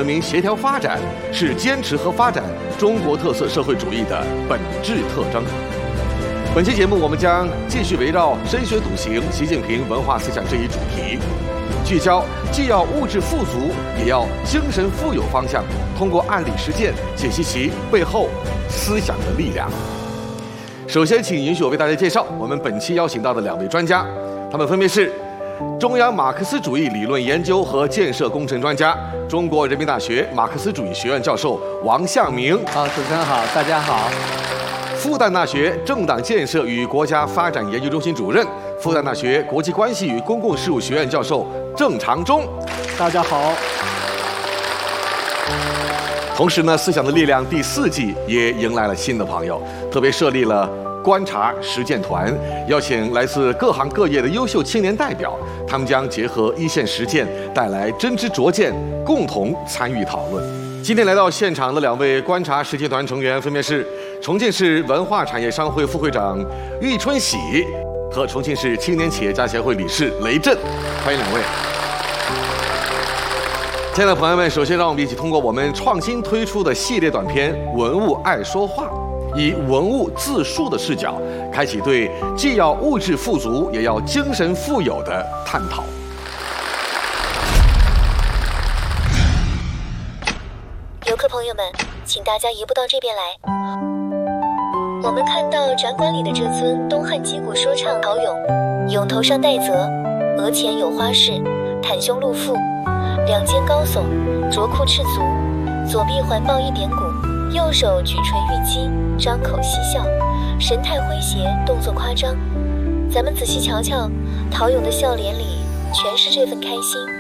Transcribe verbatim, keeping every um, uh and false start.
文明协调发展是坚持和发展中国特色社会主义的本质特征。本期节目，我们将继续围绕深学笃行、习近平文化思想这一主题，聚焦既要物质富足，也要精神富有方向，通过案例实践解析其背后思想的力量。首先，请允许我为大家介绍我们本期邀请到的两位专家，他们分别是中央马克思主义理论研究和建设工程专家、中国人民大学马克思主义学院教授王向明。 好，主持人好，大家好。 复旦大学政党建设与国家发展研究中心主任、复旦大学国际关系与公共事务学院教授郑长忠。 大家好。 同时呢，思想的力量第四季也迎来了新的朋友，特别设立了观察实践团，邀请来自各行各业的优秀青年代表，他们将结合一线实践，带来真知灼见，共同参与讨论。今天来到现场的两位观察实践团成员分别是重庆市文化产业商会副会长郁春喜和重庆市青年企业家协会理事雷震，欢迎两位。亲爱的朋友们，首先让我们一起通过我们创新推出的系列短片《文物爱说话》，以文物自述的视角，开启对既要物质富足，也要精神富有的探讨。 游客朋友们，请大家移步到这边来。我们看到展馆里的这尊东汉击鼓说唱陶俑，俑头上戴责，额前有花饰，袒胸露腹，两肩高耸，着裤赤足，左臂环抱一点鼓，右手举锤玉击，张口嬉笑，神态诙谐，动作夸张。咱们仔细瞧瞧，陶俑的笑脸里全是这份开心。